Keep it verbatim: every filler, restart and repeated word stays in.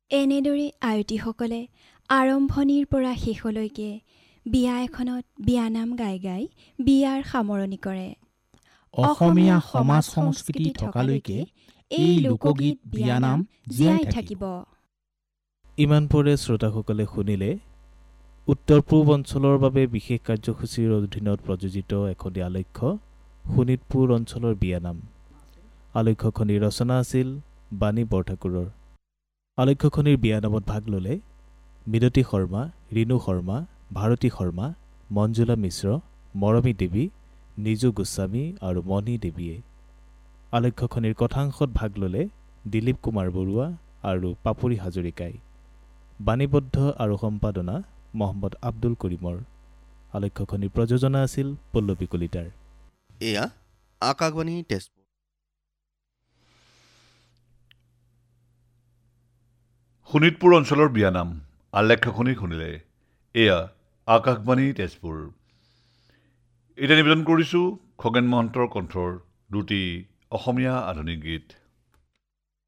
এনেদৰে আয়তীসকলে আৰম্ভণিৰ পৰা শেষলৈকে বিয়া এখনত বিয়ানাম গাই গাই বিয়াৰ সামৰণি কৰে। অসমীয়া সমাজ সংস্কৃতি থকালৈকে এই লোকগীত বিয়ানাম জীয়াই থাকিব। ইমান পৰে শ্ৰোতাসকলে শুনিলে উত্তৰ পূব অঞ্চলৰ বাবে বিশেষ কাৰ্যসূচীৰ অধীনত প্ৰযোজিত এখনি আলক্ষ্য শোণিতপুৰ অঞ্চলৰ বিয়ানাম। আলক্ষ্যখনিৰ ৰচনা আছিল বাণী বৰঠাকুৰৰ। আলক্ষ্যখনিৰ বিয়ানামত ভাগ ল'লে মিনতী শৰ্মা, ৰীণু শৰ্মা, ভাৰতী শৰ্মা, মঞ্জুলা মিশ্ৰ, মৰমী দেৱী, নিজু গোস্বামী আৰু মণি দেৱীয়ে। আলক্ষ্যখনিৰ কথাংশত ভাগ ল'লে দিলীপ কুমাৰ বৰুৱা আৰু পাপৰি হাজৰিকাই। বাণীবদ্ধ আৰু সম্পাদনা মহম্মদ আব্দুল কৰিমৰ। আলক্ষ্যখনিৰ প্ৰযোজনা আছিল পল্লৱী কলিতাৰ। এয়া আকাশবাণী তেজপুৰ। শোণিতপুৰ অঞ্চলৰ বিয়ানাম আলেখ্যখনি শুনিলে। এয়া আকাশবাণী তেজপুৰ। এতিয়া নিবেদন কৰিছোঁ খগেন মহন্তৰ কণ্ঠৰ দুটি অসমীয়া আধুনিক গীত।